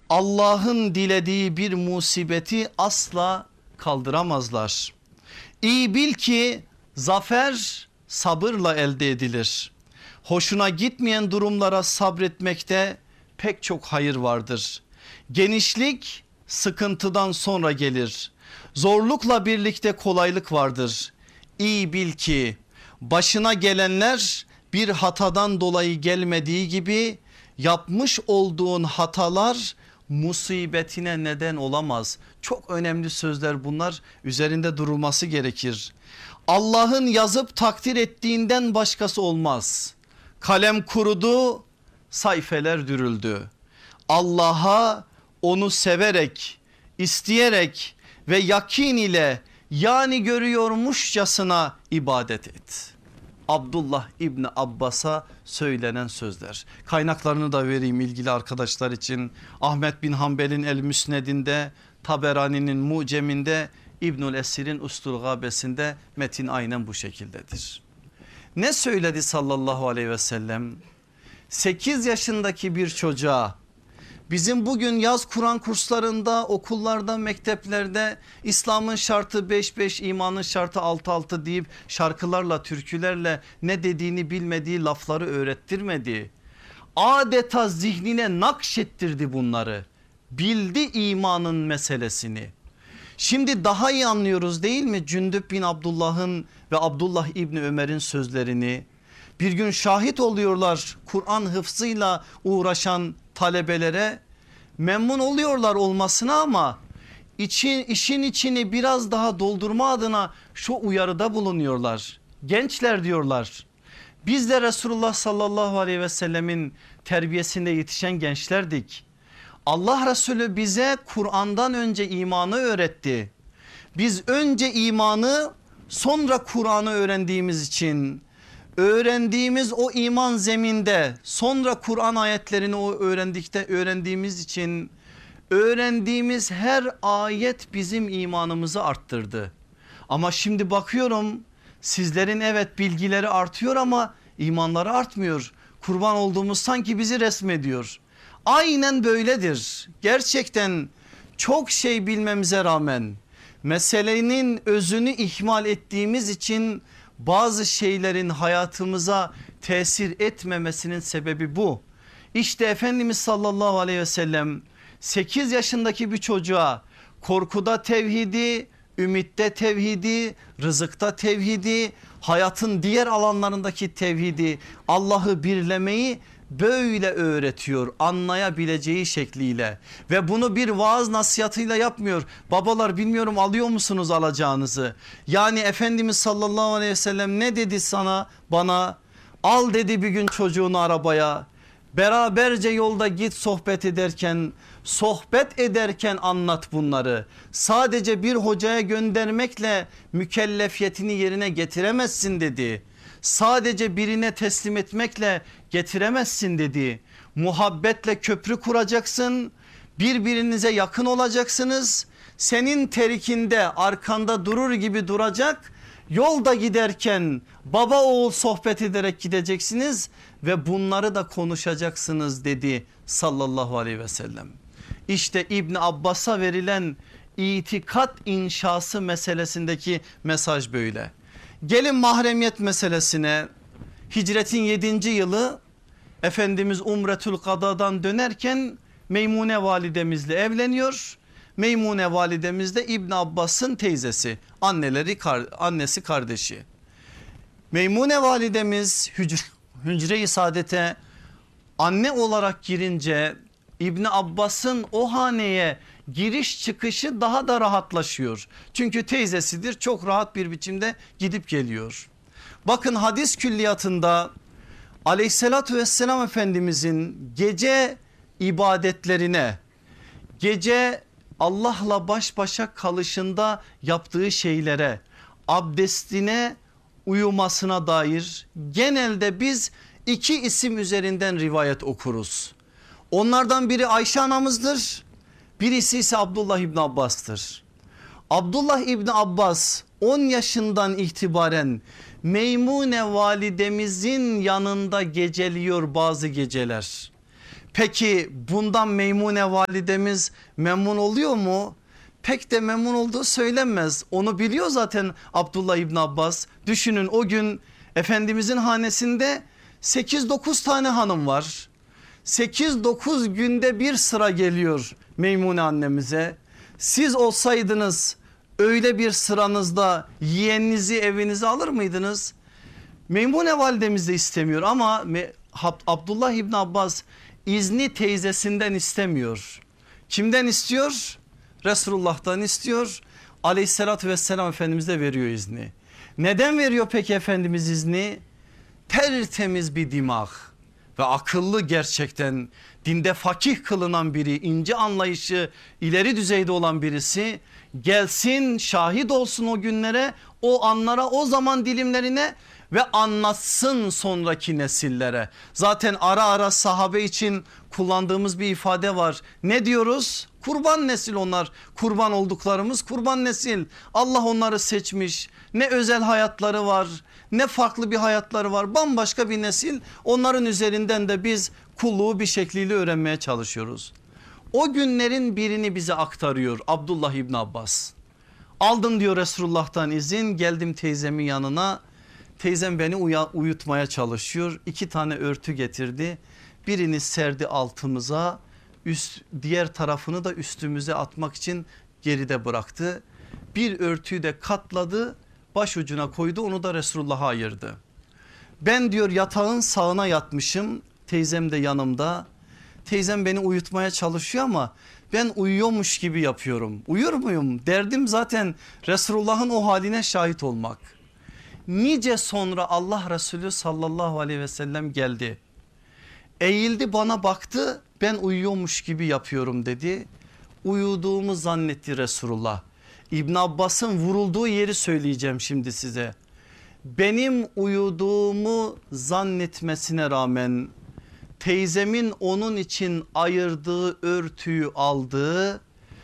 Allah'ın dilediği bir musibeti asla kaldıramazlar. İyi bil ki zafer sabırla elde edilir. Hoşuna gitmeyen durumlara sabretmekte pek çok hayır vardır. Genişlik sıkıntıdan sonra gelir. Zorlukla birlikte kolaylık vardır. İyi bil ki başına gelenler bir hatadan dolayı gelmediği gibi yapmış olduğun hatalar musibetine neden olamaz. Çok önemli sözler bunlar, üzerinde durulması gerekir. Allah'ın yazıp takdir ettiğinden başkası olmaz. Kalem kurudu, sayfeler dürüldü. Allah'a onu severek, isteyerek ve yakin ile yani görüyormuşçasına ibadet et. Abdullah İbni Abbas'a söylenen sözler. Kaynaklarını da vereyim ilgili arkadaşlar için. Ahmet bin Hanbel'in El Müsned'inde, Taberani'nin Mucem'inde, İbnül Esir'in Ustul Gabesinde metin aynen bu şekildedir. Ne söyledi sallallahu aleyhi ve sellem? 8 yaşındaki bir çocuğa, bizim bugün yaz Kur'an kurslarında, okullarda, mekteplerde İslam'ın şartı 5-5, imanın şartı 6-6 deyip şarkılarla, türkülerle ne dediğini bilmediği lafları öğrettirmedi. Adeta zihnine nakşettirdi bunları. Bildi imanın meselesini. Şimdi daha iyi anlıyoruz değil mi Cündüb bin Abdullah'ın ve Abdullah İbni Ömer'in sözlerini? Bir gün şahit oluyorlar Kur'an hıfzıyla uğraşan talebelere, memnun oluyorlar olmasına ama işin içini biraz daha doldurma adına şu uyarıda bulunuyorlar. Gençler diyorlar, biz de Resulullah sallallahu aleyhi ve sellemin terbiyesinde yetişen gençlerdik. Allah Resulü bize Kur'an'dan önce imanı öğretti. Biz önce imanı sonra Kur'an'ı öğrendiğimiz için, öğrendiğimiz o iman zeminde sonra Kur'an ayetlerini öğrendiğimiz için öğrendiğimiz her ayet bizim imanımızı arttırdı. Ama şimdi bakıyorum sizlerin evet bilgileri artıyor ama imanları artmıyor. Kurban olduğumuz sanki bizi resmediyor. Aynen böyledir. Gerçekten çok şey bilmemize rağmen meselenin özünü ihmal ettiğimiz için bazı şeylerin hayatımıza tesir etmemesinin sebebi bu. İşte Efendimiz sallallahu aleyhi ve sellem 8 yaşındaki bir çocuğa korkuda tevhidi, ümitte tevhidi, rızıkta tevhidi, hayatın diğer alanlarındaki tevhidi, Allah'ı birlemeyi böyle öğretiyor anlayabileceği şekliyle ve bunu bir vaaz nasihatıyla yapmıyor. Babalar bilmiyorum alıyor musunuz alacağınızı? Yani Efendimiz sallallahu aleyhi ve sellem ne dedi sana, bana? Al dedi bir gün çocuğunu arabaya, beraberce yolda git sohbet ederken anlat bunları. Sadece bir hocaya göndermekle mükellefiyetini yerine getiremezsin dedi. Sadece birine teslim etmekle getiremezsin dedi. Muhabbetle köprü kuracaksın, birbirinize yakın olacaksınız. Senin terikinde arkanda durur gibi duracak, yolda giderken baba oğul sohbet ederek gideceksiniz ve bunları da konuşacaksınız dedi sallallahu aleyhi ve sellem. İşte İbn Abbas'a verilen itikat inşası meselesindeki mesaj böyle. Gelin mahremiyet meselesine. Hicretin 7. yılı Efendimiz Umretül Kada'dan dönerken Meymune validemizle evleniyor. Meymune validemiz de İbn Abbas'ın teyzesi, annesi kardeşi. Meymune validemiz hücre-i saadete anne olarak girince İbn Abbas'ın o haneye giriş çıkışı daha da rahatlaşıyor. Çünkü teyzesidir, çok rahat bir biçimde gidip geliyor. Bakın hadis külliyatında aleyhissalatü vesselam Efendimizin gece ibadetlerine, gece Allah'la baş başa kalışında yaptığı şeylere, abdestine, uyumasına dair genelde biz 2 isim üzerinden rivayet okuruz. Onlardan biri Ayşe anamızdır, birisi ise Abdullah İbni Abbas'tır. Abdullah İbni Abbas 10 yaşından itibaren Meymune validemizin yanında geceliyor bazı geceler. Peki bundan Meymune validemiz memnun oluyor mu? Pek de memnun olduğu söylenmez. Onu biliyor zaten Abdullah İbni Abbas. Düşünün, o gün Efendimizin hanesinde 8-9 tane hanım var. 8-9 günde bir sıra geliyor Meymune annemize. Siz olsaydınız öyle bir sıranızda yeğeninizi evinize alır mıydınız? Meymune validemiz de istemiyor ama Abdullah İbni Abbas izni teyzesinden istemiyor. Kimden istiyor? Resulullah'tan istiyor. Aleyhissalatü vesselam Efendimiz de veriyor izni. Neden veriyor peki Efendimiz izni? Tertemiz bir dimağ ve akıllı, gerçekten dinde fakih kılınan biri, ince anlayışı ileri düzeyde olan birisi gelsin, şahit olsun o günlere, o anlara, o zaman dilimlerine ve anlatsın sonraki nesillere. Zaten ara ara sahabe için kullandığımız bir ifade var. Ne diyoruz? Kurban nesil onlar. Kurban olduklarımız kurban nesil. Allah onları seçmiş. Ne özel hayatları var, ne farklı bir hayatları var. Bambaşka bir nesil. Onların üzerinden de biz kulluğu bir şekliyle öğrenmeye çalışıyoruz. O günlerin birini bize aktarıyor Abdullah İbni Abbas. Aldım diyor Resulullah'tan izin, geldim teyzemin yanına. Teyzem beni uyutmaya çalışıyor. 2 tane örtü getirdi. Birini serdi altımıza, diğer tarafını da üstümüze atmak için geride bıraktı. Bir örtüyü de katladı, başucuna koydu, onu da Resulullah'a ayırdı. Ben diyor yatağın sağına yatmışım, teyzem de yanımda. Teyzem beni uyutmaya çalışıyor ama ben uyuyormuş gibi yapıyorum. Uyur muyum? Derdim zaten Resulullah'ın o haline şahit olmak. Nice sonra Allah Resulü sallallahu aleyhi ve sellem geldi. Eğildi, bana baktı, ben uyuyormuş gibi yapıyorum dedi. Uyuduğumu zannetti Resulullah. İbn Abbas'ın vurulduğu yeri söyleyeceğim şimdi size. Benim uyuduğumu zannetmesine rağmen teyzemin onun için ayırdığı örtüyü aldı.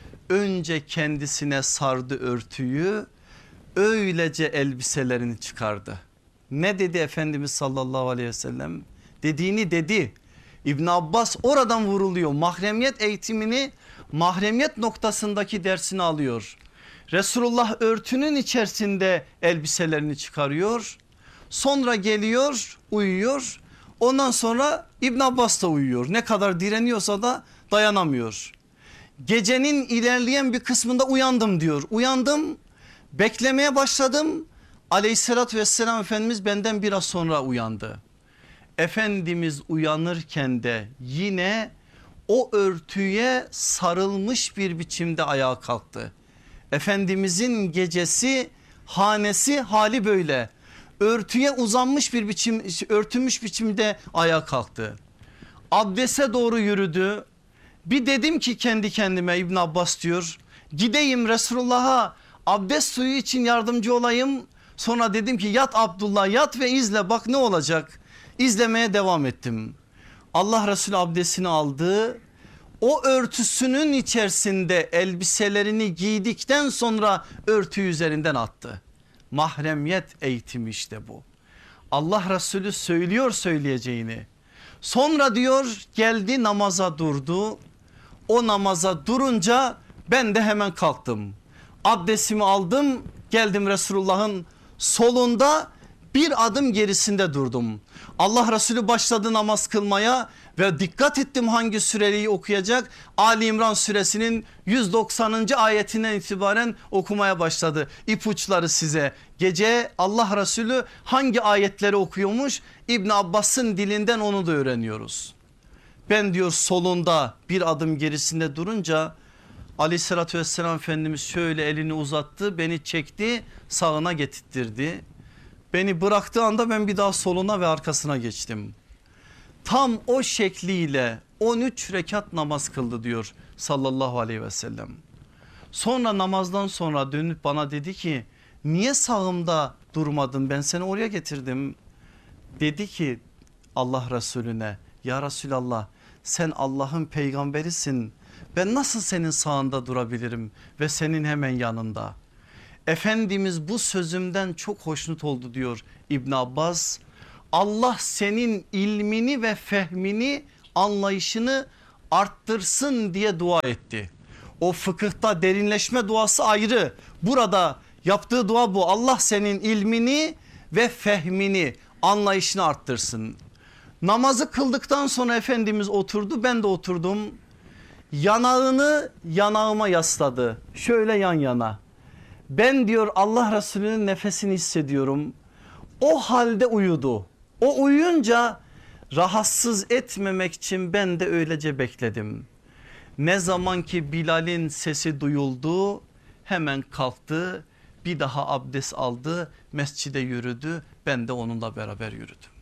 Önce kendisine sardı örtüyü. Öylece elbiselerini çıkardı. Ne dedi Efendimiz sallallahu aleyhi ve sellem? Dediğini dedi. İbn Abbas oradan vuruluyor. Mahremiyet eğitimini, mahremiyet noktasındaki dersini alıyor. Resulullah örtünün içerisinde elbiselerini çıkarıyor. Sonra geliyor, uyuyor. Ondan sonra İbn Abbas da uyuyor. Ne kadar direniyorsa da dayanamıyor. Gecenin ilerleyen bir kısmında uyandım diyor. Uyandım, beklemeye başladım. Aleyhissalatü vesselam Efendimiz benden biraz sonra uyandı. Efendimiz uyanırken de yine o örtüye sarılmış bir biçimde ayağa kalktı. Efendimizin gecesi, hanesi hali böyle. Örtüye uzanmış bir biçim, örtünmüş biçimde ayağa kalktı. Abdeste doğru yürüdü. Bir dedim ki kendi kendime, İbn Abbas diyor, gideyim Resulullah'a abdest suyu için yardımcı olayım. Sonra dedim ki yat Abdullah, yat ve izle, bak ne olacak. İzlemeye devam ettim. Allah Resulü abdestini aldı. O örtüsünün içerisinde elbiselerini giydikten sonra örtüyü üzerinden attı. Mahremiyet eğitimi işte bu. Allah Resulü söylüyor söyleyeceğini. Sonra diyor geldi namaza durdu. O namaza durunca ben de hemen kalktım. Abdestimi aldım, geldim Resulullah'ın solunda, bir adım gerisinde durdum. Allah Resulü başladı namaz kılmaya ve dikkat ettim hangi süreyi okuyacak. Ali İmran suresinin 190. ayetinden itibaren okumaya başladı. İpuçları size. Gece Allah Resulü hangi ayetleri okuyormuş? İbn Abbas'ın dilinden onu da öğreniyoruz. Ben diyor solunda bir adım gerisinde durunca Aleyhissalatü vesselam Efendimiz şöyle elini uzattı, beni çekti, sağına getirttirdi. Beni bıraktığı anda ben bir daha soluna ve arkasına geçtim. Tam o şekliyle 13 rekat namaz kıldı diyor sallallahu aleyhi ve sellem. Sonra namazdan sonra dönüp bana dedi ki niye sağımda durmadın, ben seni oraya getirdim. Dedi ki Allah Resulüne, ya Resulallah sen Allah'ın peygamberisin, ben nasıl senin sağında durabilirim ve senin hemen yanında. Efendimiz bu sözümden çok hoşnut oldu diyor İbn Abbas. Allah senin ilmini ve fehmini anlayışını arttırsın diye dua etti. O fıkıhta derinleşme duası ayrı. Burada yaptığı dua bu. Allah senin ilmini ve fehmini, anlayışını arttırsın. Namazı kıldıktan sonra Efendimiz oturdu, ben de oturdum. Yanağını yanağıma yasladı. Şöyle yan yana. Ben diyor Allah Resulü'nün nefesini hissediyorum. O halde uyudu. O uyuyunca rahatsız etmemek için ben de öylece bekledim. Ne zaman ki Bilal'in sesi duyuldu hemen kalktı, bir daha abdest aldı, mescide yürüdü, ben de onunla beraber yürüdüm.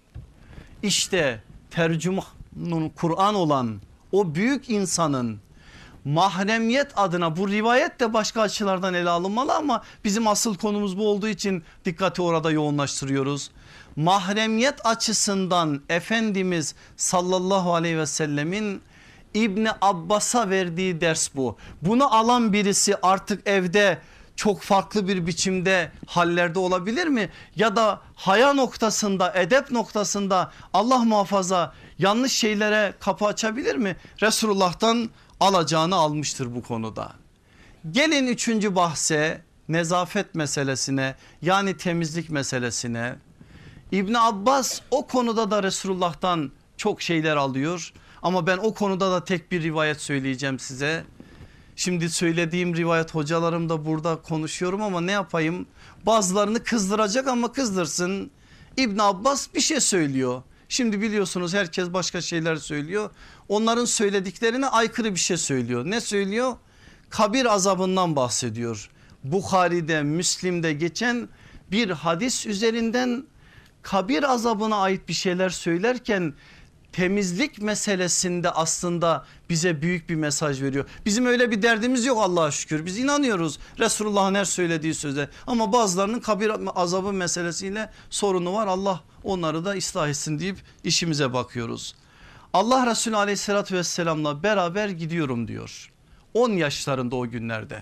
İşte tercümanın Kur'an olan o büyük insanın mahremiyet adına, bu rivayet de başka açılardan ele alınmalı ama bizim asıl konumuz bu olduğu için dikkati orada yoğunlaştırıyoruz. Mahremiyet açısından Efendimiz sallallahu aleyhi ve sellemin İbni Abbas'a verdiği ders bu. Bunu alan birisi artık evde çok farklı bir biçimde hallerde olabilir mi? Ya da haya noktasında, edep noktasında Allah muhafaza yanlış şeylere kapı açabilir mi? Resulullah'tan alacağını almıştır bu konuda. Gelin üçüncü bahse, nezafet meselesine, yani temizlik meselesine. İbn Abbas o konuda da Resulullah'tan çok şeyler alıyor. Ama ben o konuda da tek bir rivayet söyleyeceğim size. Şimdi söylediğim rivayet hocalarım da burada konuşuyorum ama ne yapayım? Bazılarını kızdıracak ama kızdırsın. İbn Abbas bir şey söylüyor. Şimdi biliyorsunuz herkes başka şeyler söylüyor. Onların söylediklerine aykırı bir şey söylüyor. Ne söylüyor? Kabir azabından bahsediyor. Bukhari'de, Müslim'de geçen bir hadis üzerinden kabir azabına ait bir şeyler söylerken temizlik meselesinde aslında bize büyük bir mesaj veriyor. Bizim öyle bir derdimiz yok Allah'a şükür. Biz inanıyoruz Resulullah'ın her söylediği söze. Ama bazılarının kabir azabı meselesiyle sorunu var. Allah onları da ıslah etsin deyip işimize bakıyoruz. Allah Resulü aleyhissalatü vesselamla beraber gidiyorum diyor. 10 yaşlarında o günlerde.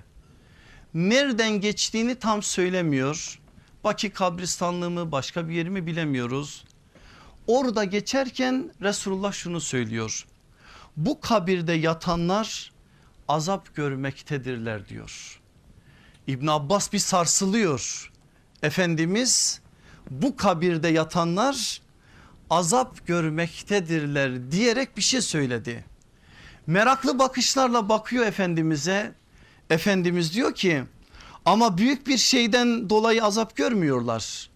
Nereden geçtiğini tam söylemiyor. Baki kabristanlığı mı, başka bir yeri mi bilemiyoruz. Orada geçerken Resulullah şunu söylüyor. Bu kabirde yatanlar azap görmektedirler diyor. İbn Abbas bir sarsılıyor. Efendimiz bu kabirde yatanlar azap görmektedirler diyerek bir şey söyledi. Meraklı bakışlarla bakıyor Efendimiz'e. Efendimiz diyor ki ama büyük bir şeyden dolayı azap görmüyorlar.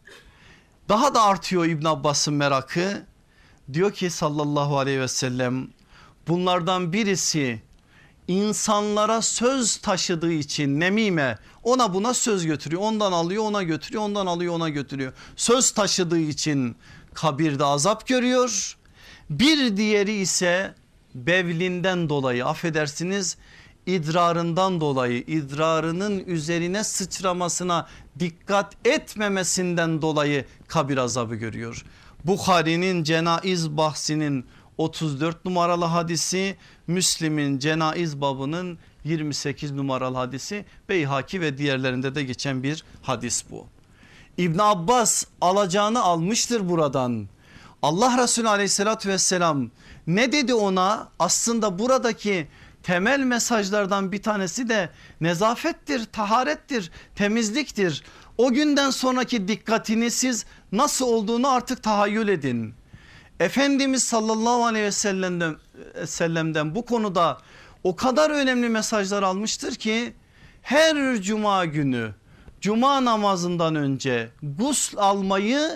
Daha da artıyor İbn Abbas'ın merakı. Diyor ki sallallahu aleyhi ve sellem bunlardan birisi insanlara söz taşıdığı için nemime, ona buna söz götürüyor. Ondan alıyor ona götürüyor, ondan alıyor ona götürüyor. Söz taşıdığı için kabirde azap görüyor. Bir diğeri ise bevlinden dolayı, affedersiniz, idrarından dolayı, idrarının üzerine sıçramasına dikkat etmemesinden dolayı kabir azabı görüyor. Bukhari'nin cenaiz bahsinin 34 numaralı hadisi, Müslim'in cenaiz babının 28 numaralı hadisi, Beyhaki ve diğerlerinde de geçen bir hadis bu. İbn Abbas alacağını almıştır buradan. Allah Resulü aleyhissalatü vesselam ne dedi ona? Aslında buradaki temel mesajlardan bir tanesi de nezafettir, taharettir, temizliktir. O günden sonraki dikkatini siz nasıl olduğunu artık tahayyül edin. Efendimiz sallallahu aleyhi ve sellem'den bu konuda o kadar önemli mesajlar almıştır ki her cuma günü cuma namazından önce gusl almayı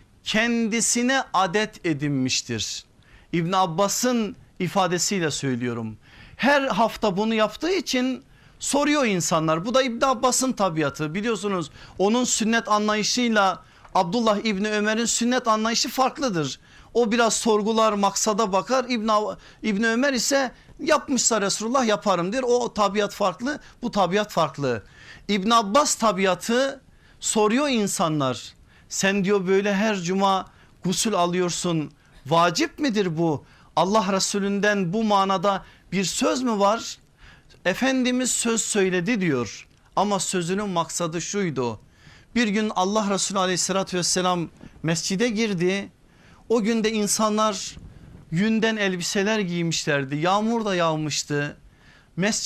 kendisine adet edinmiştir. İbn Abbas'ın ifadesiyle söylüyorum. Her hafta bunu yaptığı için soruyor insanlar. Bu da İbn Abbas'ın tabiatı. Biliyorsunuz onun sünnet anlayışıyla Abdullah İbni Ömer'in sünnet anlayışı farklıdır. O biraz sorgular, maksada bakar. İbni Ömer ise yapmışsa Resulullah yaparım der. O tabiat farklı, bu tabiat farklı. İbn Abbas tabiatı soruyor insanlar. Sen diyor böyle her cuma gusül alıyorsun. Vacip midir bu? Allah Resulünden bu manada bir söz mü var? Efendimiz söz söyledi diyor. Ama sözünün maksadı şuydu. Bir gün Allah Resulü aleyhissalatü vesselam mescide girdi. O günde insanlar yünden elbiseler giymişlerdi. Yağmur da yağmıştı.